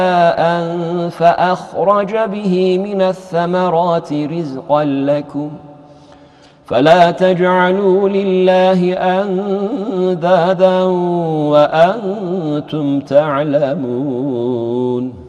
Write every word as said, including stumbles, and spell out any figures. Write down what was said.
فأخرج به من الثمرات رزقا لكم فلا تجعلوا لله أندادا وأنتم تعلمون